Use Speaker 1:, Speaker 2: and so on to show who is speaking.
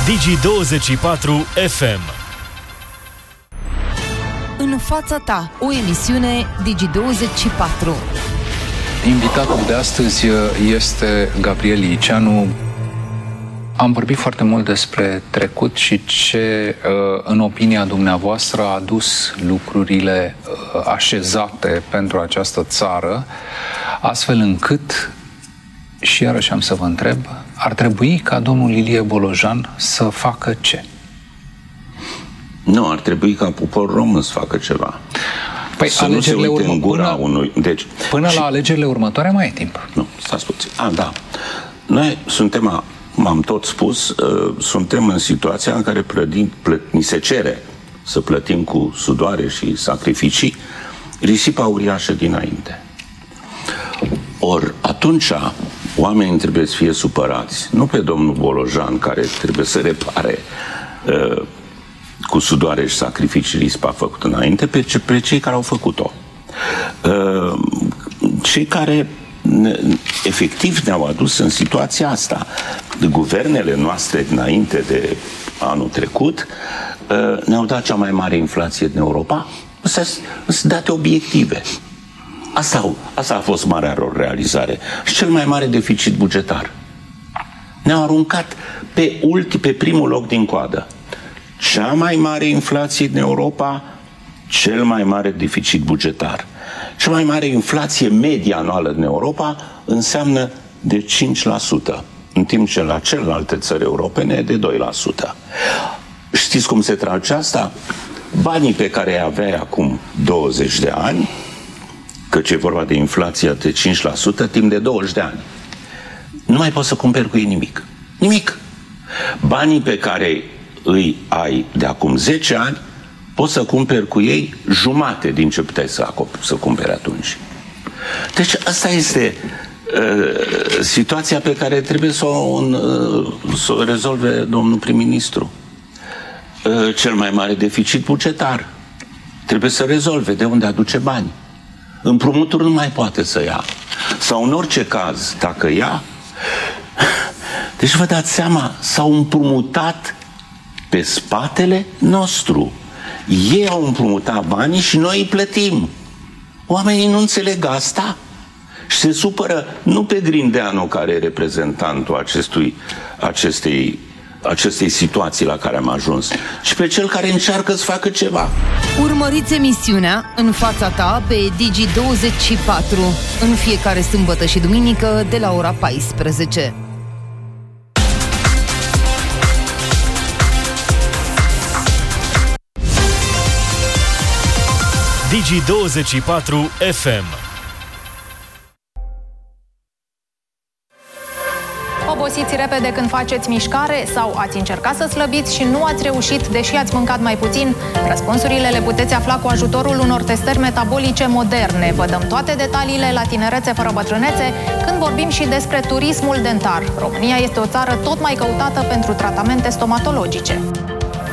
Speaker 1: Digi24 FM.
Speaker 2: În fața ta, o emisiune Digi24.
Speaker 3: Invitatul de astăzi este Gabriel Liceanu. Am vorbit foarte mult despre trecut și ce, în opinia dumneavoastră, a adus lucrurile așezate pentru această țară, astfel încât, și iarăși am să vă întreb, ar trebui ca domnul Ilie Bolojan să facă ce?
Speaker 4: Nu, ar trebui ca poporul român să facă ceva.
Speaker 3: Păi
Speaker 4: să nu se uite în gura unui...
Speaker 3: Deci, până la alegerile următoare mai e timp.
Speaker 4: Nu, stați puțin. Da. Noi suntem, m-am tot spus, suntem în situația în care ni se cere să plătim cu sudoare și sacrificii risipa uriașă dinainte. Ori atunci oamenii trebuie să fie supărați, nu pe domnul Bolojan, care trebuie să repare cu sudoare și sacrificii risipa făcută înainte, pe cei care au făcut-o. Cei care efectiv ne-au adus în situația asta. Guvernele noastre dinainte de anul trecut ne-au dat cea mai mare inflație din Europa. Astea sunt date obiective. Asta a fost marea lor realizare. Și cel mai mare deficit bugetar. Ne-au aruncat pe primul loc din coadă. Cea mai mare inflație din Europa, cel mai mare deficit bugetar. Cea mai mare inflație medie anuală din Europa înseamnă de 5%, în timp ce la celelalte țări europene e de 2%. Știți cum se trage asta? Banii pe care îi aveai acum 20 de ani, căci e vorba de inflația de 5% timp de 20 de ani, nu mai poți să cumperi cu ei nimic. Nimic. Banii pe care îi ai de acum 10 ani, poți să cumperi cu ei jumate din ce puteai să cumperi atunci. Deci asta este situația pe care trebuie să o rezolve domnul prim-ministru. Cel mai mare deficit bugetar. Trebuie să rezolve de unde aduce bani. Împrumuturi nu mai poate să ia. Sau în orice caz, dacă ia, deci vă dați seama, s-au împrumutat pe spatele nostru. Ei au împrumutat banii și noi îi plătim. Oamenii nu înțeleg asta și se supără nu pe Grindeanu, care e reprezentantul acestei situații la care am ajuns, ci pe cel care încearcă să facă ceva.
Speaker 2: Urmăriți emisiunea În fața ta pe Digi24 în fiecare sâmbătă și duminică de la ora 14.
Speaker 1: Digi24 FM.
Speaker 5: Obosiți repede când faceți mișcare sau ați încercat să slăbiți și nu ați reușit, deși ați mâncat mai puțin? Răspunsurile le puteți afla cu ajutorul unor testări metabolice moderne. Vă dăm toate detaliile la Tinerețe fără bătrânețe când vorbim și despre turismul dentar. România este o țară tot mai căutată pentru tratamente stomatologice.